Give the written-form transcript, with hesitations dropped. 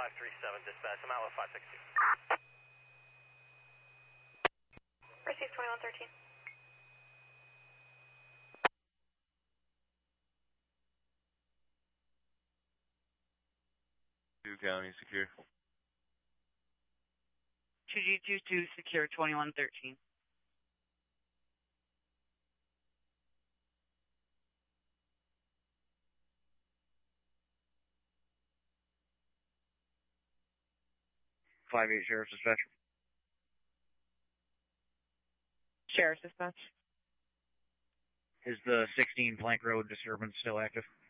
537 dispatch. I'm out with 562. Receive 2113. County secure. 2G22 secure 2113. Sheriff's Dispatch. Sheriff's Dispatch. Is the 16 Plank Road disturbance still active?